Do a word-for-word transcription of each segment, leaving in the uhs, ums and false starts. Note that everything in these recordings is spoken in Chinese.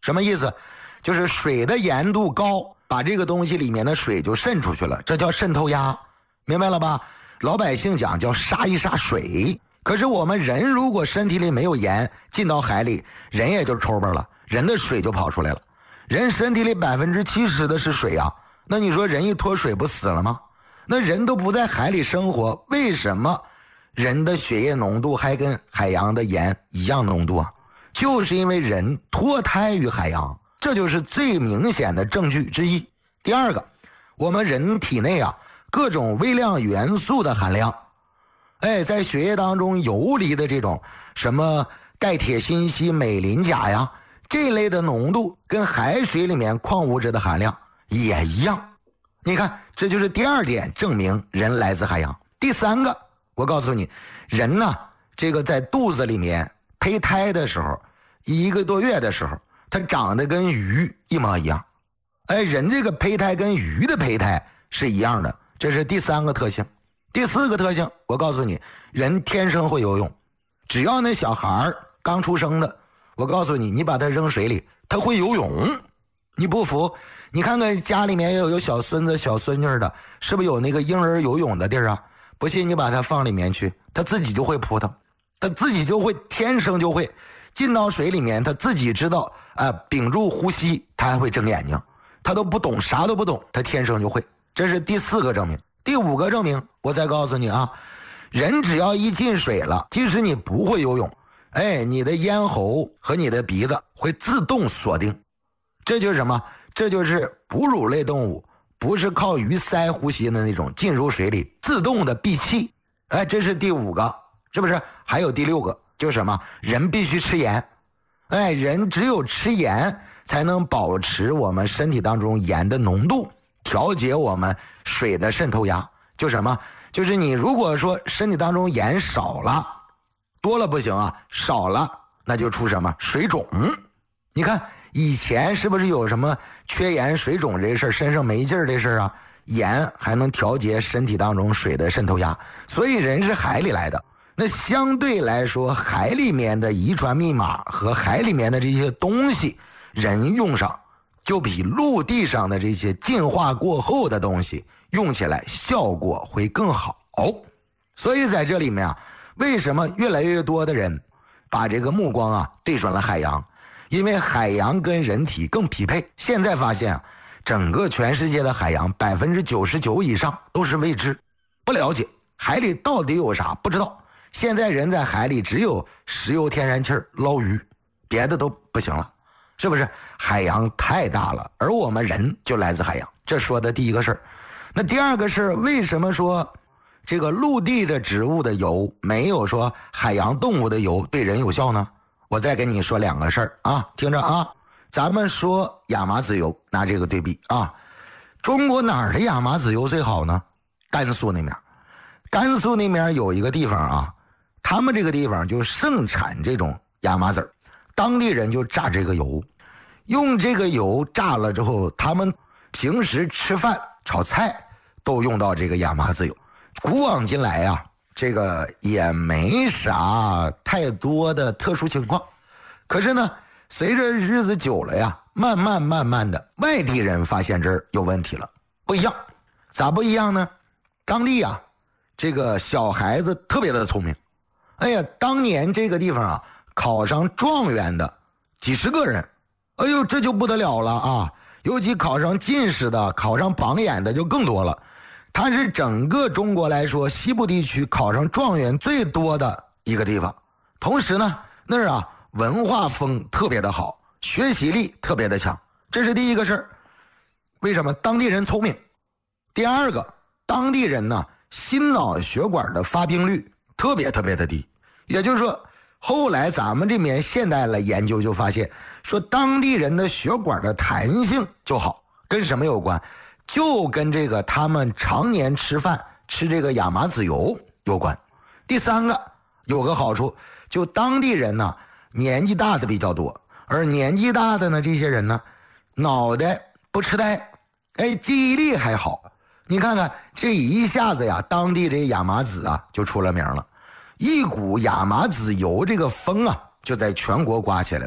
什么意思？就是水的盐度高，把这个东西里面的水就渗出去了，这叫渗透压，明白了吧？老百姓讲叫杀一杀水。可是我们人如果身体里没有盐，进到海里，人也就抽巴了，人的水就跑出来了。人身体里百分之七十的是水啊，那你说人一脱水不死了吗？那人都不在海里生活，为什么人的血液浓度还跟海洋的盐一样浓度啊？就是因为人脱胎于海洋，这就是最明显的证据之一。第二个，我们人体内啊各种微量元素的含量，哎，在血液当中游离的这种什么钙铁锌硒镁磷钾呀这类的浓度，跟海水里面矿物质的含量也一样。你看，这就是第二点证明人来自海洋。第三个，我告诉你，人呢，这个在肚子里面胚胎的时候，一个多月的时候，它长得跟鱼一模一样。哎，人这个胚胎跟鱼的胚胎是一样的，这是第三个特性。第四个特性，我告诉你，人天生会游泳。只要那小孩刚出生的，我告诉你，你把他扔水里，他会游泳。你不服，你看看家里面有有小孙子小孙女的，是不是有那个婴儿游泳的地儿啊？不信你把他放里面去，他自己就会扑腾，他自己就会，天生就会进到水里面，他自己知道啊、呃，屏住呼吸，他还会睁眼睛，他都不懂，啥都不懂，他天生就会。这是第四个证明。第五个证明，我再告诉你啊，人只要一进水了，即使你不会游泳，哎，你的咽喉和你的鼻子会自动锁定。这就是什么？这就是哺乳类动物，不是靠鱼鳃呼吸的那种，进入水里自动的闭气。哎，这是第五个，是不是？还有第六个，就是什么？人必须吃盐。哎，人只有吃盐才能保持我们身体当中盐的浓度，调节我们水的渗透压。就什么？就是你如果说身体当中盐少了，多了不行啊，少了那就出什么？水肿。你看以前是不是有什么缺盐水肿这事儿，身上没劲儿这事儿啊？盐还能调节身体当中水的渗透压，所以人是海里来的。那相对来说，海里面的遗传密码和海里面的这些东西，人用上就比陆地上的这些进化过后的东西用起来效果会更好。所以在这里面啊，为什么越来越多的人把这个目光啊对准了海洋？因为海洋跟人体更匹配。现在发现啊，整个全世界的海洋百分之九十九以上都是未知，不了解海里到底有啥，不知道。现在人在海里只有石油天然气捞鱼，别的都不行了，是不是？海洋太大了，而我们人就来自海洋，这说的第一个事儿。那第二个是为什么说这个陆地的植物的油没有说海洋动物的油对人有效呢？我再跟你说两个事儿啊，听着啊。咱们说亚麻籽油，拿这个对比啊，中国哪儿的亚麻籽油最好呢？甘肃那边。甘肃那边有一个地方啊，他们这个地方就盛产这种亚麻籽，当地人就榨这个油，用这个油榨了之后，他们平时吃饭炒菜都用到这个亚麻籽油。古往今来啊，这个也没啥太多的特殊情况。可是呢，随着日子久了呀，慢慢慢慢的，外地人发现这儿有问题了，不一样。咋不一样呢？当地啊，这个小孩子特别的聪明。哎呀，当年这个地方啊，考上状元的几十个人，哎呦，这就不得了了啊！尤其考上进士的、考上榜眼的就更多了。它是整个中国来说，西部地区考上状元最多的一个地方。同时呢，那儿啊文化风特别的好，学习力特别的强，这是第一个事儿。为什么？当地人聪明。第二个，当地人呢，心脑血管的发病率特别特别的低。也就是说，后来咱们这边现代的研究就发现，说当地人的血管的弹性就好，跟什么有关？就跟这个他们常年吃饭吃这个亚麻籽油有关。第三个有个好处，就当地人呢年纪大的比较多，而年纪大的呢这些人呢脑袋不痴呆，哎，记忆力还好。你看看这一下子呀，当地这亚麻籽啊就出了名了，一股亚麻籽油这个风啊就在全国刮起来了。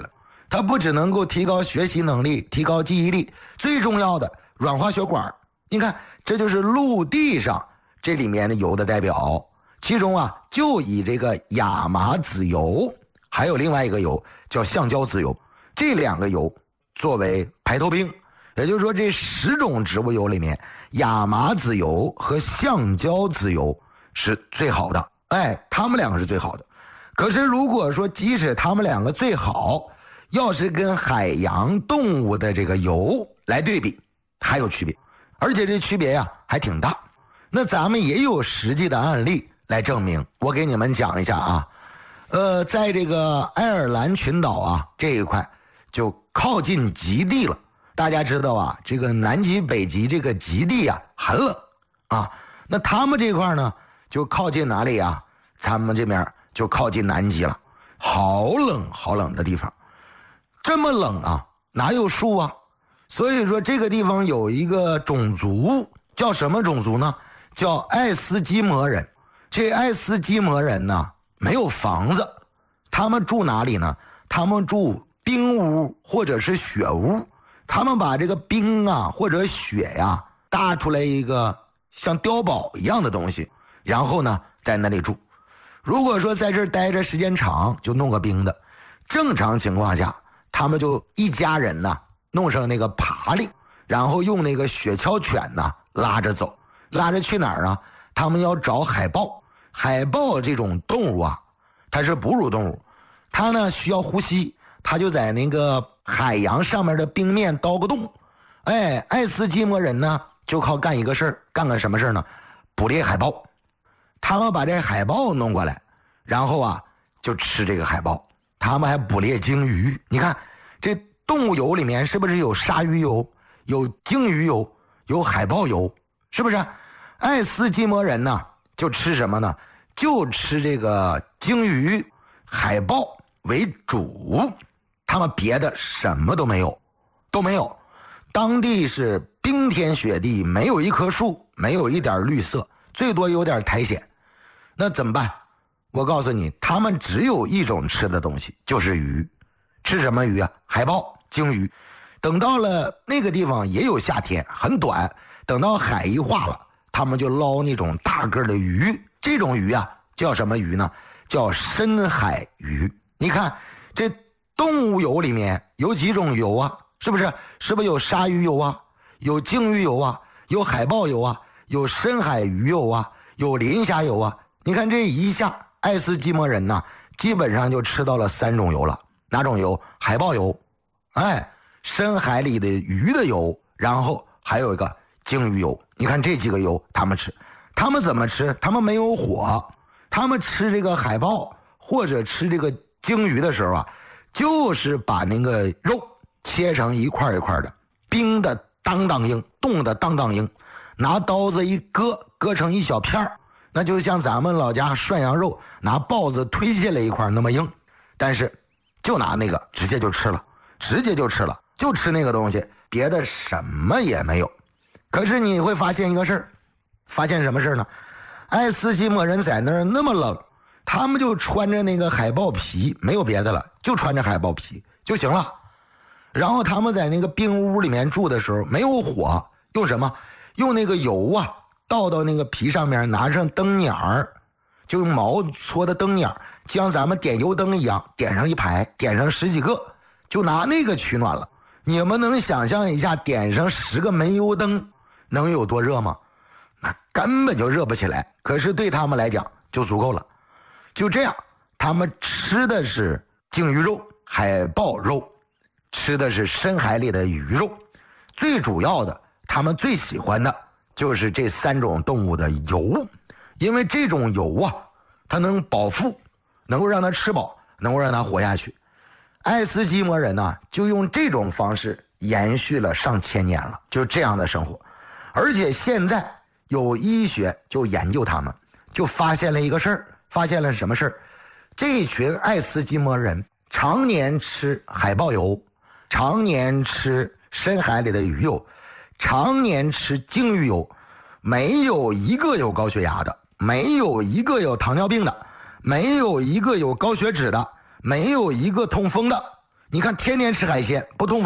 它不只能够提高学习能力，提高记忆力，最重要的软化血管。你看，这就是陆地上这里面的油的代表，其中啊就以这个亚麻籽油，还有另外一个油叫橡胶籽油，这两个油作为排头兵。也就是说，这十种植物油里面，亚麻籽油和橡胶籽油是最好的，哎，它们两个是最好的。可是如果说即使它们两个最好，要是跟海洋动物的这个油来对比，还有区别，而且这区别呀还挺大。那咱们也有实际的案例来证明，我给你们讲一下啊。呃，在这个爱尔兰群岛啊这一块就靠近极地了。大家知道啊，这个南极北极这个极地啊很冷啊，那他们这块呢就靠近哪里啊？咱们这边就靠近南极了，好冷好冷的地方。这么冷啊，哪有树啊？所以说这个地方有一个种族，叫什么种族呢？叫爱斯基摩人。这爱斯基摩人呢没有房子，他们住哪里呢？他们住冰屋或者是雪屋。他们把这个冰啊或者雪呀、啊、搭出来一个像碉堡一样的东西，然后呢在那里住。如果说在这儿待着时间长，就弄个冰的。正常情况下，他们就一家人呢弄上那个爬犁，然后用那个雪橇犬呢拉着走。拉着去哪儿啊？他们要找海豹。海豹这种动物啊，它是哺乳动物，它呢需要呼吸，它就在那个海洋上面的冰面刀个洞。哎，爱斯基摩人呢就靠干一个事儿，干个什么事儿呢？捕猎海豹。他们把这海豹弄过来，然后啊就吃这个海豹。他们还捕猎鲸鱼。你看这动物油里面是不是有鲨鱼油，有鲸鱼油，有海豹油，是不是？爱斯基摩人呢就吃什么呢？就吃这个鲸鱼、海豹为主。他们别的什么都没有，都没有。当地是冰天雪地，没有一棵树，没有一点绿色，最多有点苔藓。那怎么办？我告诉你，他们只有一种吃的东西，就是鱼。吃什么鱼啊？海豹、鲸鱼。等到了那个地方也有夏天，很短，等到海一化了，他们就捞那种大个的鱼。这种鱼啊叫什么鱼呢？叫深海鱼。你看这动物油里面有几种油啊？是不是？是不是有鲨鱼油啊？有鲸鱼油啊？有海豹油啊？有深海鱼油啊？有磷虾油啊？你看这一下，爱斯基摩人呢，基本上就吃到了三种油了。哪种油？海豹油，哎，深海里的鱼的油，然后还有一个鲸鱼油。你看这几个油他们吃。他们怎么吃？他们没有火。他们吃这个海豹或者吃这个鲸鱼的时候啊，就是把那个肉切成一块一块的，冰的当当硬，冻的当当硬，拿刀子一割，割成一小片儿，那就像咱们老家涮羊肉拿刨子推下来一块那么硬。但是就拿那个直接就吃了，直接就吃了，就吃那个东西，别的什么也没有。可是你会发现一个事儿，发现什么事儿呢？爱斯基摩人在那儿那么冷，他们就穿着那个海豹皮，没有别的了，就穿着海豹皮就行了。然后他们在那个冰屋里面住的时候没有火，用什么？用那个油啊倒到那个皮上面，拿上灯捻儿，就用毛搓的灯捻儿，就像咱们点油灯一样，点上一排，点上十几个，就拿那个取暖了。你们能想象一下，点上十个煤油灯能有多热吗？那根本就热不起来。可是对他们来讲就足够了。就这样，他们吃的是鲸鱼肉、海豹肉，吃的是深海里的鱼肉。最主要的，他们最喜欢的就是这三种动物的油，因为这种油啊，它能饱腹，能够让它吃饱，能够让它活下去。爱斯基摩人呢，就用这种方式延续了上千年了，就这样的生活。而且现在有医学就研究他们，就发现了一个事儿，发现了什么事儿？这群爱斯基摩人常年吃海豹油，常年吃深海里的鱼油，常年吃鲸鱼油，没有一个有高血压的，没有一个有糖尿病的，没有一个有高血脂的，没有一个痛风的。 你看天天吃海鲜不痛